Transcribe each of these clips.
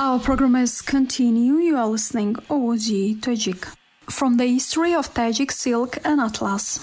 Our program is continue. You are listening OZ Tajik. From the history of Tajik silk and atlas.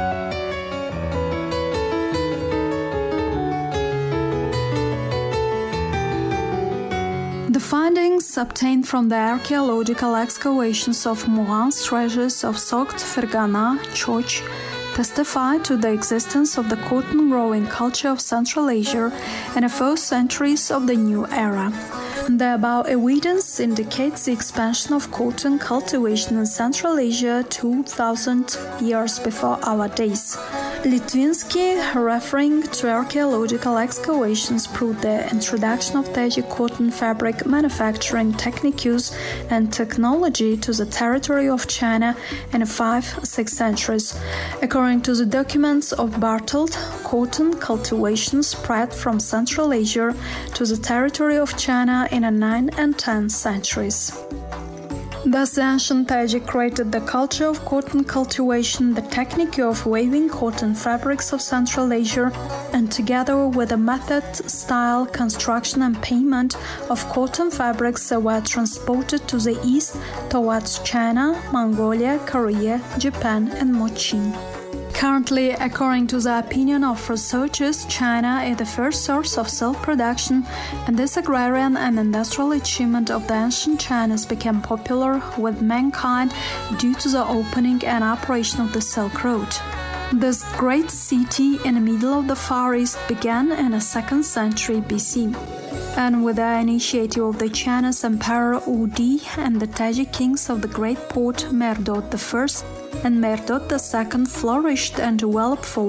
The findings obtained from the archaeological excavations of Mughans treasures of Sogt, Fergana, Choch testify to the existence of the cotton-growing culture of Central Asia in the first centuries of the new era. The above evidence indicates the expansion of cotton cultivation in Central Asia 2,000 years before our days. Litvinsky, referring to archaeological excavations, proved the introduction of Tajik cotton fabric manufacturing techniques and technology to the territory of China in the 5th-6th centuries. According to the documents of Bartelt, cotton cultivation spread from Central Asia to the territory of China in the 9th and 10th centuries. Thus, the ancient Tajik created the culture of cotton cultivation, the technique of weaving cotton fabrics of Central Asia, and together with the method, style, construction, and payment of cotton fabrics that were transported to the east towards China, Mongolia, Korea, Japan, and Mochin. Currently, according to the opinion of researchers, China is the first source of silk production, and this agrarian and industrial achievement of the ancient Chinese became popular with mankind due to the opening and operation of the Silk Road. This great city in the middle of the Far East began in the 2nd century BC. And with the initiative of the Chinese Emperor Udi and the Tajik kings of the great port Merdod I and Merdod II flourished and developed for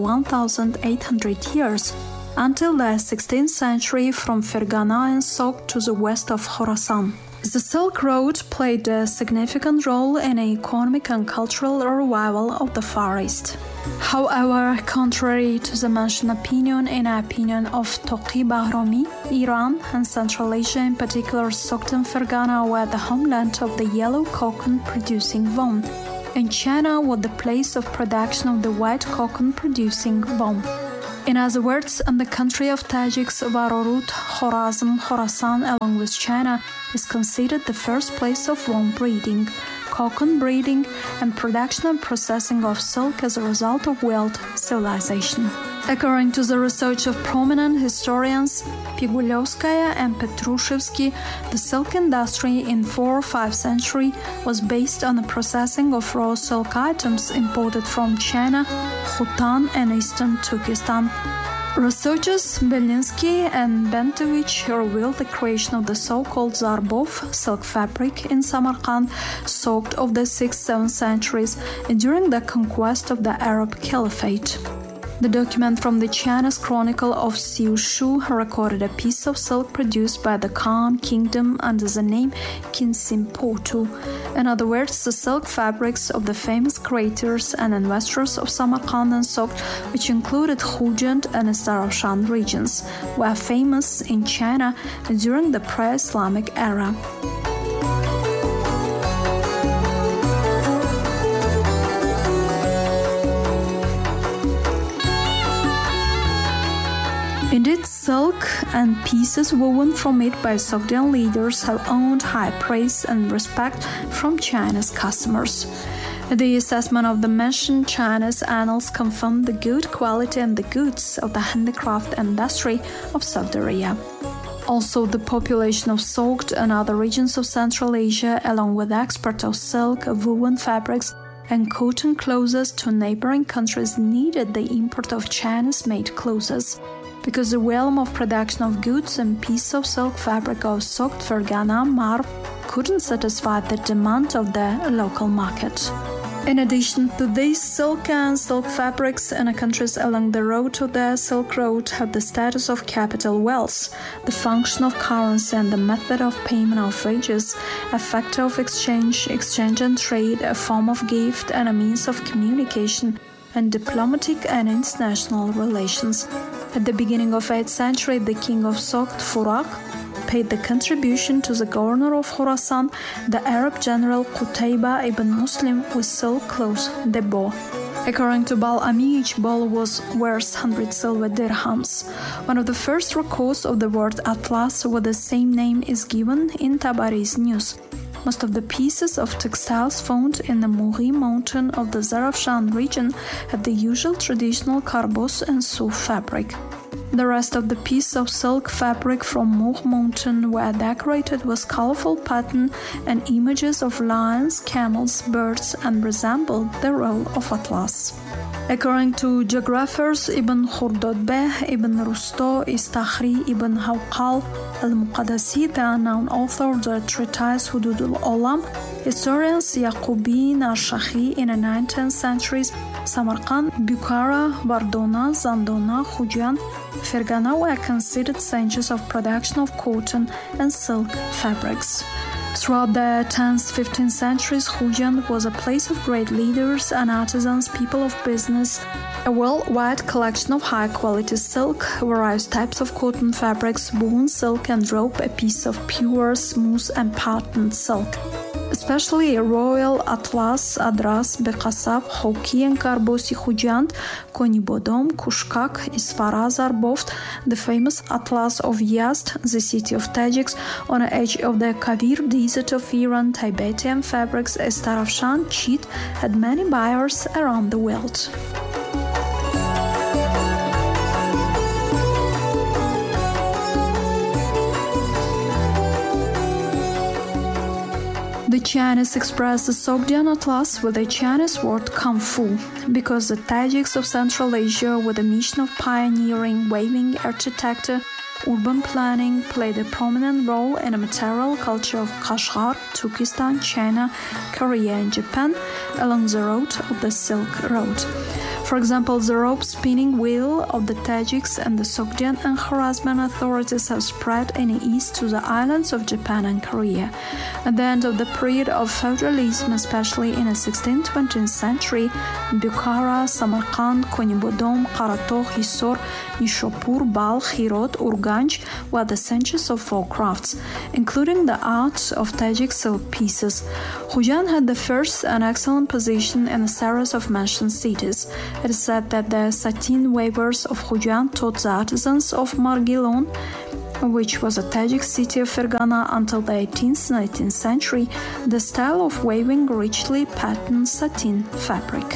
1,800 years, until the 16th century from Fergana and Sogt to the west of Khorasan. The Silk Road played a significant role in the economic and cultural revival of the Far East. However, contrary to the mentioned opinion, in the opinion of Toqi Bahromi, Iran and Central Asia, in particular Sogt and Fergana, were the homeland of the yellow cotton producing Von, and China was the place of production of the white cotton producing Von. In other words, in the country of Tajiks, Varorut, Khorazm, Khorasan, along with China, is considered the first place of Von breeding, cotton breeding, and production and processing of silk as a result of world civilization. According to the research of prominent historians Pigulyovskaya and Petrushevsky, the silk industry in 4th or 5th century was based on the processing of raw silk items imported from China, Khotan, and eastern Turkestan. Researchers Belinsky and Bentovich revealed the creation of the so-called Zarbov silk fabric in Samarkand, Sogt of the 6th-7th centuries, during the conquest of the Arab Caliphate. The document from the Chinese Chronicle of Xiushu recorded a piece of silk produced by the Khan Kingdom under the name Kinsimpotu. In other words, the silk fabrics of the famous creators and investors of Samarkand and Sogt, which included Khujand and Istarashan regions, were famous in China during the pre-Islamic era. Indeed, silk and pieces woven from it by Sogdian leaders have earned high praise and respect from Chinese customers. The assessment of the mentioned Chinese annals confirmed the good quality and the goods of the handicraft industry of Saudi Arabia. Also, the population of Sogt and other regions of Central Asia, along with the export of silk, woven fabrics, and cotton clothes to neighboring countries, needed the import of Chinese-made clothes, because the realm of production of goods and pieces of silk fabric of Sogt, Fergana, Marv couldn't satisfy the demand of the local market. In addition to these, silk and silk fabrics in the countries along the road to the Silk Road have the status of capital wealth, the function of currency and the method of payment of wages, a factor of exchange and trade, a form of gift and a means of communication and diplomatic and international relations. At the beginning of 8th century, the king of Sogt, Furak, paid the contribution to the governor of Khorasan, the Arab general Qutayba ibn Muslim, with silk cloth, Debo. According to Bal-Ami, each ball was worth 100 silver dirhams. One of the first records of the word atlas with the same name is given in Tabari's news. Most of the pieces of textiles found in the Mouri mountain of the Zarafshan region have the usual traditional karbos and souf fabric. The rest of the pieces of silk fabric from Mour mountain were decorated with colorful pattern and images of lions, camels, birds, and resembled the role of atlas. According to geographers Ibn Khordadbeh, Ibn Rusto, Istakhri, Ibn Hawqal, Al-Muqaddasi, the unknown author of the treatise Hudud al-Olam, historians Yaqubin al-Shakhi in the 19th centuries, Samarkand, Bukhara, Bardona, Zandona, Khujan, Fergana were considered centers of production of cotton and silk fabrics. Throughout the 10th, 15th centuries, Khujan was a place of great leaders and artisans, people of business, a worldwide collection of high-quality silk, various types of cotton fabrics, woven silk and rope, a piece of pure, smooth and patterned silk. Especially Royal Atlas, Adras, Beqasab, Khouki and Karbosi Khujand, Konibodom, Kushkak, Isfara, Zarboft, the famous Atlas of Yazd, the city of Tajiks, on the edge of the Kavir desert of Iran, Tibetan fabrics as Tarafshan, Cheat, had many buyers around the world. The Chinese expressed the Sogdian Atlas with the Chinese word Kung Fu, because the Tajiks of Central Asia, with a mission of pioneering weaving architecture, urban planning, played a prominent role in the material culture of Kashgar, Turkestan, China, Korea, and Japan along the road of the Silk Road. For example, the rope spinning wheel of the Tajiks and the Sogdian and Khwarezmian authorities have spread in the east to the islands of Japan and Korea. At the end of the period of feudalism, especially in the 16th, 20th century, Bukhara, Samarkand, Konibodom, Karatok, Hisor, Nishapur, Balkh, Hirot, Urganj were the centers of folk crafts, including the art of Tajik silk pieces. Khujan had the first and excellent position in a series of mentioned cities. It is said that the satin weavers of Khujan taught the artisans of Margilon, which was a Tajik city of Fergana until the 18th, 19th century, the style of weaving richly patterned satin fabric.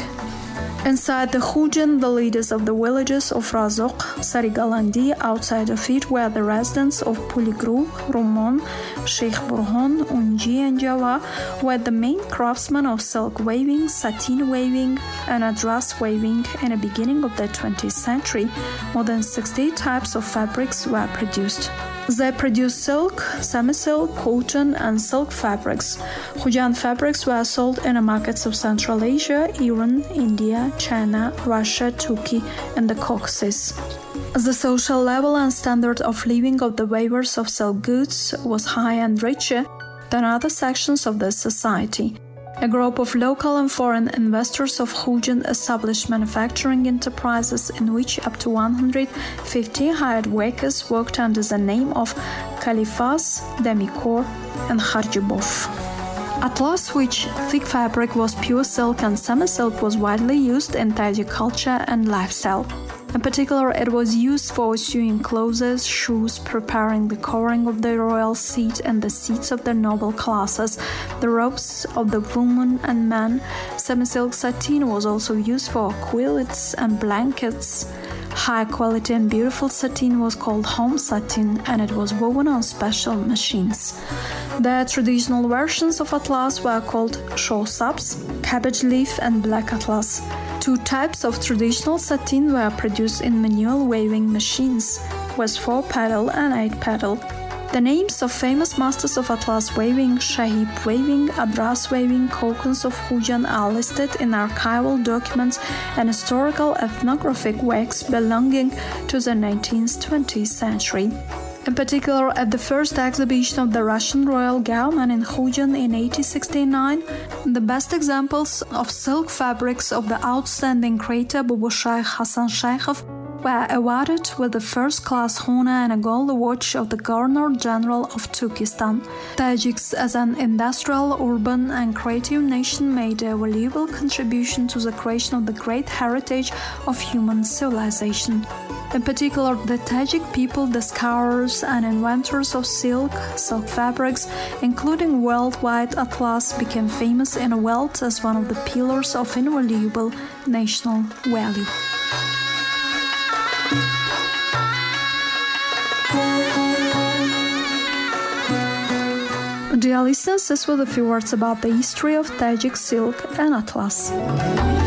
Inside the Khujan, the leaders of the villages of Razok, Sarigalandi, outside of it were the residents of Puligru, Rumon, Sheikh Burhan, Unji, and Java, were the main craftsmen of silk weaving, satin weaving, and adras weaving. In the beginning of the 20th century, more than 60 types of fabrics were produced. They produced silk, semi-silk, cotton, and silk fabrics. Khujan fabrics were sold in the markets of Central Asia, Iran, India, China, Russia, Turkey, and the Caucasus. The social level and standard of living of the weavers of silk goods was high and richer than other sections of the society. A group of local and foreign investors of Khujan established manufacturing enterprises in which up to 150 hired workers worked under the name of Khalifas, Demikor, and Kharjibov. Atlas, which thick fabric was pure silk and semi-silk, was widely used in Tajik culture and lifestyle. In particular, it was used for sewing clothes, shoes, preparing the covering of the royal seat and the seats of the noble classes, the robes of the women and men. Semi-silk satin was also used for quilts and blankets. High-quality and beautiful satin was called home satin, and it was woven on special machines. The traditional versions of Atlas were called shawsabs, cabbage leaf, and black Atlas. Two types of traditional satin were produced in manual weaving machines, with 4-pedal and 8-pedal. The names of famous masters of Atlas weaving, Shahib weaving, Adras weaving, Kokans of Khujan are listed in archival documents and historical ethnographic works belonging to the 19th-20th century. In particular, at the first exhibition of the Russian royal government in Khujan in 1869, the best examples of silk fabrics of the outstanding creator Bubu Shaikh Hassan Sheikhov were awarded with the first-class honor and a gold watch of the Governor-General of Turkestan. Tajiks, as an industrial, urban, and creative nation, made a valuable contribution to the creation of the great heritage of human civilization. In particular, the Tajik people, discoverers and inventors of silk fabrics, including worldwide atlas, became famous in the world as one of the pillars of invaluable national value. Dear listeners, this were the few words about the history of Tajik silk and atlas.